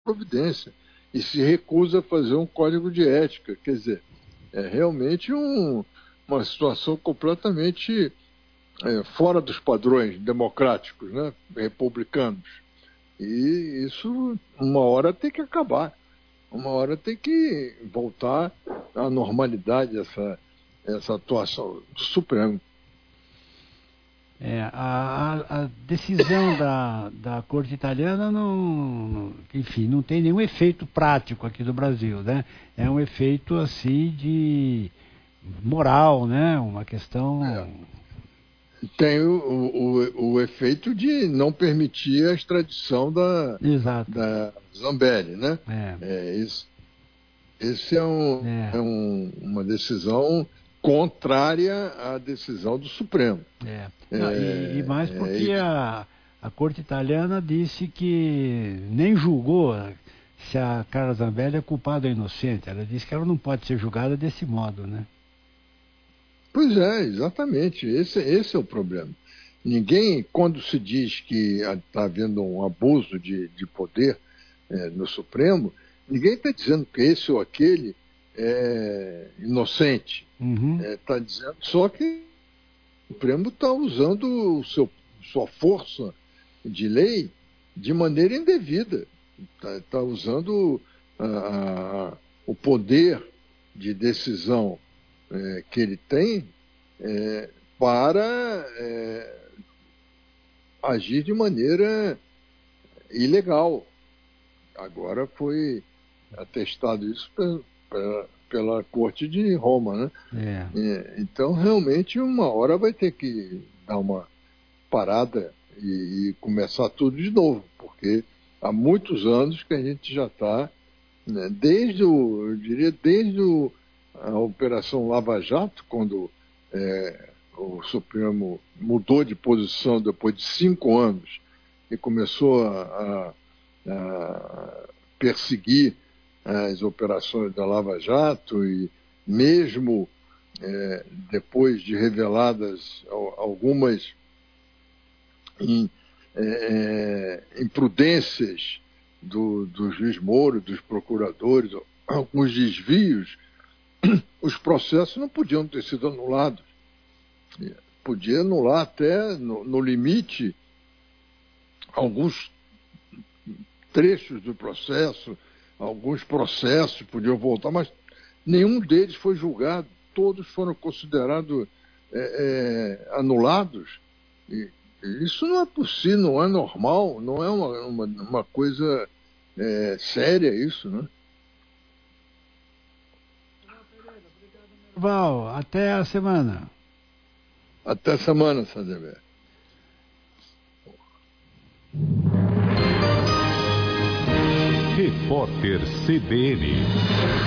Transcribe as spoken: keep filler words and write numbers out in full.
providência e se recusa a fazer um código de ética. Quer dizer, é realmente um, uma situação completamente é, fora dos padrões democráticos, né, republicanos. E isso, uma hora, tem que acabar. Uma hora tem que voltar à normalidade essa, essa atuação do Supremo. É, a, a decisão da, da Corte Italiana, não, não, enfim, não tem nenhum efeito prático aqui no Brasil, né? É um efeito, assim, de moral, né? Uma questão... É. Tem o, o, o efeito de não permitir a extradição da, Exato. da Zambelli, né? É. É, isso, esse é, um, É. é um, uma decisão contrária à decisão do Supremo. É. Não, e, e mais porque é, a, a Corte Italiana disse que nem julgou se a Carla Zambelli é culpada ou inocente. Ela disse que ela não pode ser julgada desse modo, né? Pois é, exatamente. Esse, esse é o problema. Ninguém, quando se diz que está havendo um abuso de, de poder é, no Supremo, ninguém está dizendo que esse ou aquele é inocente. Uhum. Está dizendo só que o Supremo está usando o seu, sua força de lei de maneira indevida. Está tá usando a, a, o poder de decisão é, que ele tem é, para é, agir de maneira ilegal. Agora foi atestado isso pela, pela, pela Corte de Roma, né? É. É, então, realmente, uma hora vai ter que dar uma parada e, e começar tudo de novo, porque há muitos anos que a gente já está, né, desde o, eu diria, desde o, a Operação Lava Jato, quando é, o Supremo mudou de posição depois de cinco anos e começou a, a, a perseguir as operações da Lava Jato, e mesmo é, depois de reveladas algumas in, é, imprudências do, do juiz Moro, dos procuradores, alguns desvios, os processos não podiam ter sido anulados. Podia anular até, no, no limite, alguns trechos do processo, alguns processos podiam voltar, mas nenhum deles foi julgado, todos foram considerados é, é, anulados. E, e isso não é possível, não é normal, não é uma, uma, uma coisa é, séria isso, né? Val, até a semana. Até a semana, Sadever. Repórter C B N.